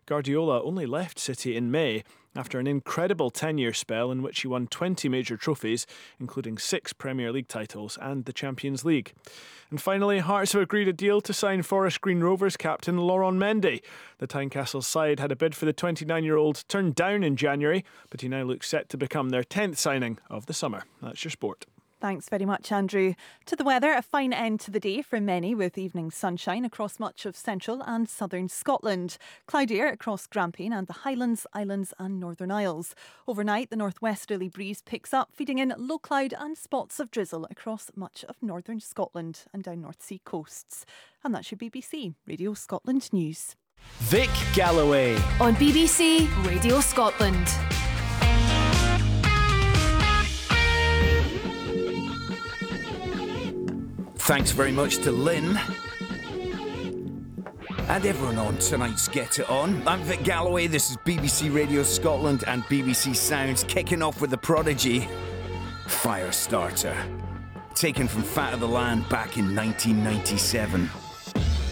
Guardiola only left City in May after an incredible 10-year spell in which he won 20 major trophies, including 6 Premier League titles and the Champions League. And finally, Hearts have agreed a deal to sign Forest Green Rovers captain Laurent Mendy. The Tynecastle side had a bid for the 29-year-old turned down in January, but he now looks set to become their 10th signing of the summer. That's your sport. Thanks very much, Andrew. To the weather, a fine end to the day for many with evening sunshine across much of central and southern Scotland. Cloudier across Grampian and the Highlands, Islands and Northern Isles. Overnight, the northwesterly breeze picks up, feeding in low cloud and spots of drizzle across much of northern Scotland and down North Sea coasts. And that's your BBC Radio Scotland News. Vic Galloway on BBC Radio Scotland. Thanks very much to Lynn and everyone on tonight's Get It On. I'm Vic Galloway, this is BBC Radio Scotland and BBC Sounds, kicking off with The Prodigy, Firestarter, taken from Fat of the Land back in 1997.